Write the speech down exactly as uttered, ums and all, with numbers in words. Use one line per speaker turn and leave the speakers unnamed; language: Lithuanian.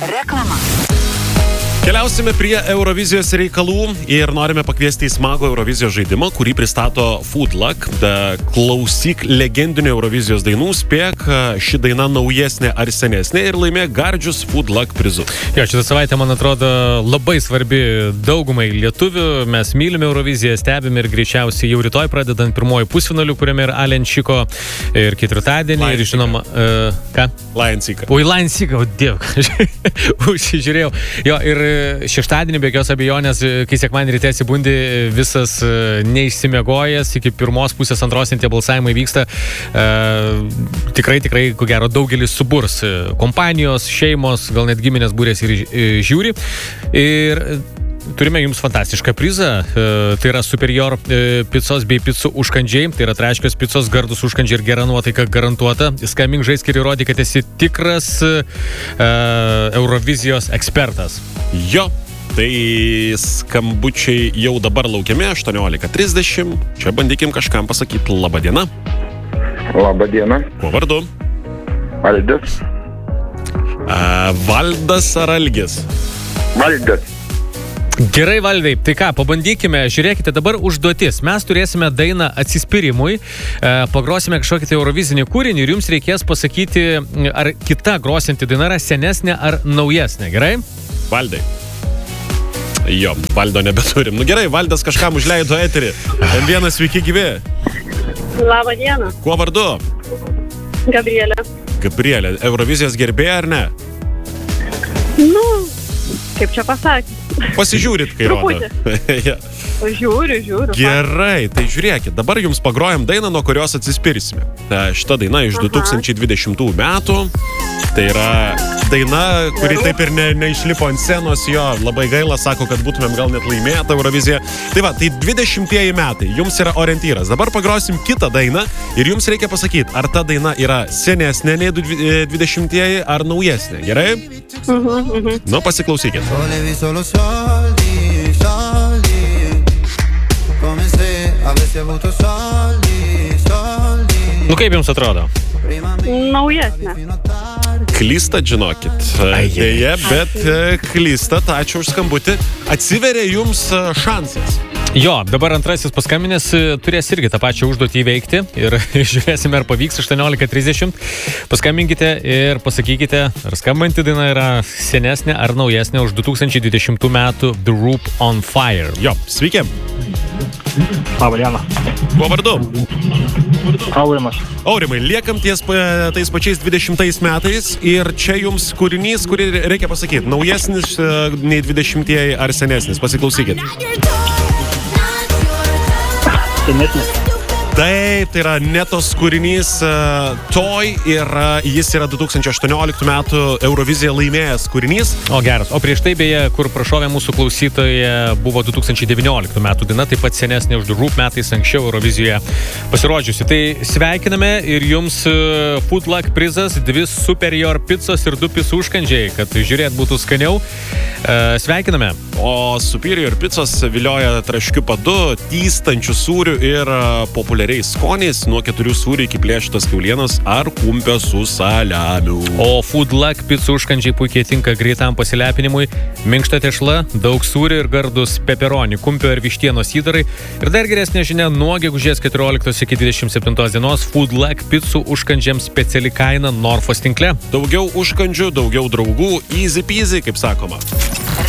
Reklama.
Keliausime prie Eurovizijos reikalų ir norime pakviesti į smagų Eurovizijos žaidimą, kurį pristato Food Luck. Da, klausyk legendinių Eurovizijos dainų, spėk, ši daina naujesnė ar senesnė ir laimė gardžius Food Luck prizus.
Jo, šitą savaitę, man atrodo, labai svarbi daugumai lietuvių. Mes mylime Euroviziją, stebime ir greičiausiai jau rytoj pradedant pirmoji pusfinalių, kuriame ir Alenčiko ir ketvirtadienį. Ir žinoma, uh, ką?
Lionsika.
Oi, Lionsika, o diev, užsižiūrėjau. Jo, ir šeštadienį, be jokios abejonės, kai sekmadienį ryte atsibundi, visas neišsimiegojęs, iki pirmos pusės antros tie balsavimai vyksta. E, tikrai, tikrai, ko gero, daugelis suburs. Kompanijos, šeimos, gal net giminės būrės ir žiūri. Ir turime jums fantastišką prizą. E, tai yra Superior e, picos bei picų užkandžiai. Tai yra traiškios picos, gardus užkandžiai ir gera nuotaika garantuota. Skambink, žaisk ir įrodyk, kad esi tikras e, Eurovizijos ekspertas.
Jo, tai skambučiai jau dabar laukiami, aštuoniolika trisdešimt. Čia bandykim kažkam pasakyti labą dieną.
Labą dieną.
Kuo vardu?
Valdas.
A, Valdas ar Algis?
Valdas.
Gerai, Valdai, tai ką, pabandykime, žiūrėkite, dabar užduotis. Mes turėsime dainą atsispyrimui, e, pagrosime kažkokį tai eurovizinį kūrinį ir jums reikės pasakyti, ar kita grosinti daina yra senesnė ar naujesnė, gerai?
Valdai. Jo, Valdo nebeturim. Nu gerai, Valdas kažkam užleido eterį. M vienas, sveiki gyvi.
Labą dieną.
Kuo vardu?
Gabrielė.
Gabrielė, Eurovizijos gerbėja ar ne?
Nu, kaip čia pasakyti.
Pasižiūrit, kai rodo. Ja.
Žiūriu, žiūriu.
Gerai, tai žiūrėkit, dabar jums pagrojam dainą, nuo kurios atsispirsime. Ta, šita daina iš du tūkstančiai dvidešimtų metų. Tai yra daina, kuri taip ir ne, neišlipo ant scenos, jo, labai gaila, sako, kad būtumėm gal net laimėję tą Euroviziją. Tai va, tai dvidešimtieji metai, jums yra orientyras. Dabar pagrosim kitą dainą ir jums reikia pasakyti, ar ta daina yra senesnė nei dvidešimtieji ar naujesnė, gerai?
Mhm, mhm.
Nu, pasiklausykit.
Nu, kaip jums atrodo?
Naujesnė.
Klystat, žinokit. Deja, bet klystat, ačiū už skambutį. Atsiveria jums šansas.
Jo, dabar antrasis paskambinės turės irgi tą pačią užduotį įveikti ir žiūrėsime, ar pavyks. Aštuoniolika trisdešimt. Paskambinkite ir pasakykite, ar skambanti daina yra senesnė ar naujesnė už du tūkstančiai dvidešimtų metų The Roop on Fire.
Jo, sveiki.
Labą dieną.
Kuo vardu?
Aurimas.
Aurimai, liekam ties pa- tais pačiais dvidešimtais metais ir čia jums kūrinys, kurį reikia pasakyti. Naujesnis e, nei dvidešimtieji ar senesnis. Pasiklausykit.
Senesnis.
Taip, tai yra Netos kūrinys uh, Toy ir uh, jis yra du tūkstančiai aštuonioliktų metų Euroviziją laimėjęs kūrinys.
O geras. O prieš tai, beje, kur prašovė mūsų klausytoje, buvo du tūkstančiai devynioliktų metų daina, taip pat senesnė už The Roop metais anksčiau Eurovizijoje pasirodžiusi. Tai sveikiname ir jums uh, Food Luck prizas, dvi Superior picos ir du picų užkandžiai, kad žiūrėt būtų skaniau. Uh, sveikiname.
O Superior picos vilioja traškiu padu, tystančių sūrių ir uh, populiariais skoniais, nuo keturių sūrių iki plėšytos kiaulienos ar kumpio su saliamiu.
O Food Luck picų užkandžiai puikiai tinka greitam pasilepinimui. Minkšta tešla, daug sūrių ir gardus peperoni, kumpio ir vištienos įdarai. Ir dar geresnė žinia, nuo gegužės keturioliktos iki dvidešimt septintos dienos Food Luck picų užkandžiams speciali kaina Norfos tinkle.
Daugiau užkandžių, daugiau draugų, easy peasy, kaip sakoma.